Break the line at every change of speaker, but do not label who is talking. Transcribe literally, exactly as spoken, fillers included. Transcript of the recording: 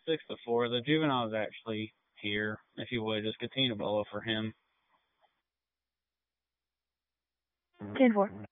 Six to four. The juvenile is actually here. If you would, just continue to blow for him.
ten four.